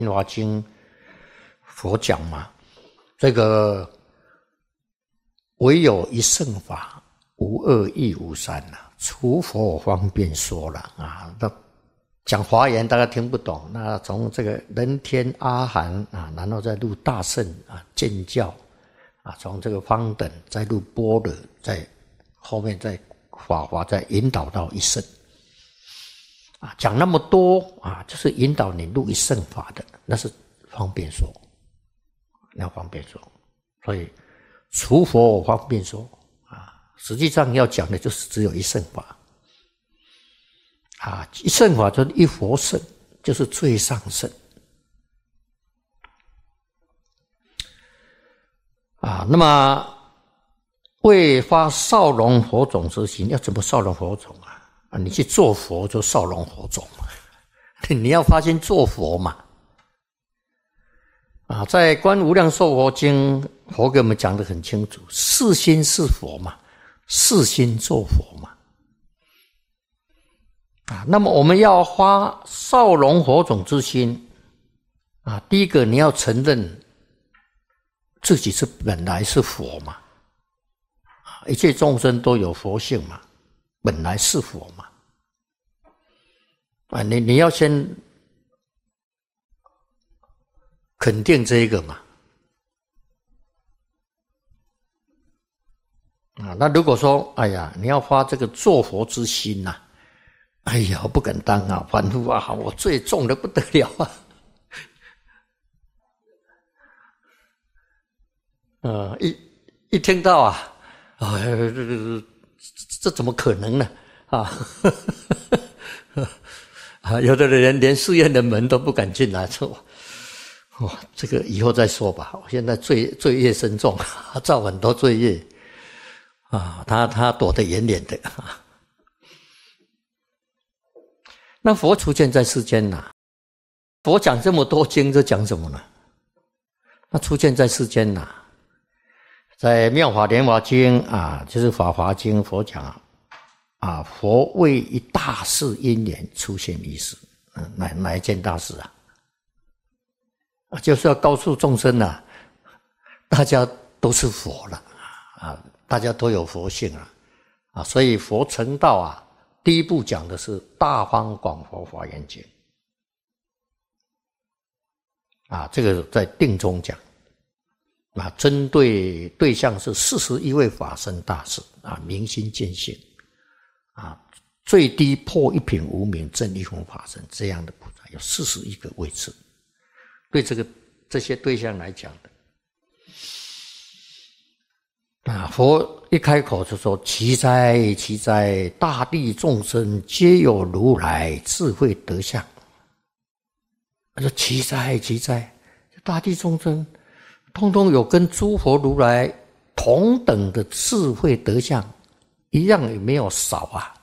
《华经》佛讲嘛，这个唯有一乘法，无二亦无三除佛方便说了那讲华严大家听不懂，那从这个人天阿含然后再入大乘见教从这个方等再入般若，再后面再法华，再引导到一乘讲那么多就是引导你入一乘法的，那是方便说，要方便说，所以除佛方便说实际上要讲的就是只有一乘法一乘法就是一佛乘，就是最上乘那么为发少龙佛种之心，要怎么少龙佛种你去做佛就少龙佛种嘛你要发心做佛嘛在《观无量寿佛经》佛给我们讲得很清楚，是心是佛嘛，是心做佛嘛那么我们要发少龙佛种之心第一个你要承认自己是本来是佛嘛一切众生都有佛性嘛，本来是佛嘛你要先肯定这一个嘛那如果说哎呀你要发这个做佛之心哎呀我不敢当凡夫我罪重得不得了一听到这怎么可能呢有的人连寺院的门都不敢进来，说这个以后再说吧，我现在罪业深重造很多罪业他躲得远远的那佛出现在世间佛讲这么多经，这讲什么呢？那出现在世间在《妙法莲华经》就是《法华经》，佛讲佛为一大事因缘出现于世哪一件大事就是要告诉众生大家都是佛了大家都有佛性所以佛成道第一步讲的是《大方广佛华严经》这个在定中讲针对对象是41位法身大士明心见性最低破一品无明证一空法身，这样的菩萨有41个位次，对这些对象来讲的佛一开口就说其哉其哉，大地众生皆有如来智慧德相。他说其哉其哉，大地众生通通有跟诸佛如来同等的智慧德相，一样也没有少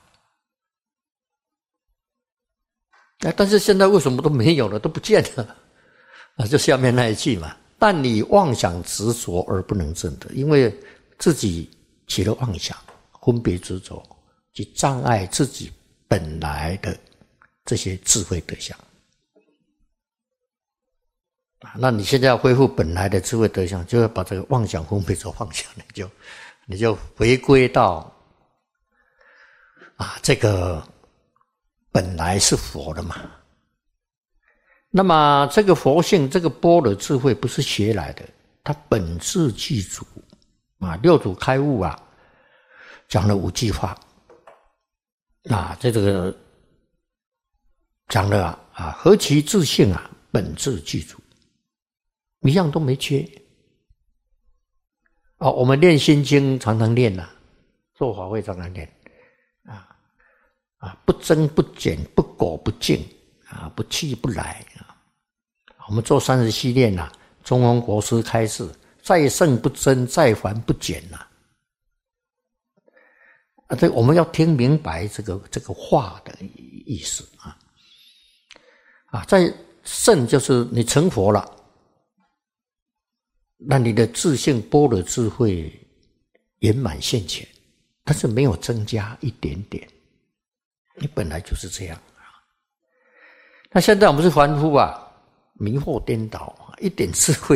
但是现在为什么都没有了，都不见了就下面那一句嘛，但你妄想执着而不能证得，因为自己起了妄想分别执着，去障碍自己本来的这些智慧德相那你现在要恢复本来的智慧德相，就要把这个妄想分别执着放下，你就回归到这个本来是佛的嘛。那么这个佛性，这个般若智慧不是学来的，它本质具足六祖开悟讲了5句话这个讲了何其自性本质具足，一样都没缺我们念心经常常念做法会常常念不增不减，不垢不净不去不来我们做30系列中弘国师开示，再胜不增，再凡不减这我们要听明白这个话的意思再胜就是你成佛了，那你的自性般若智慧圆满现前，但是没有增加一点点，你本来就是这样那现在我们是凡夫迷惑颠倒，一点智慧